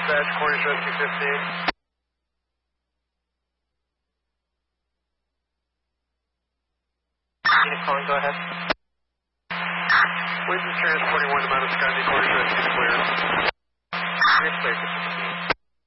dispatch, Cornish Rescue 15. Unit calling, go ahead. Wind is transporting 1 to Mount Scotty, Cornish Rescue clear. Clear, clear, 15.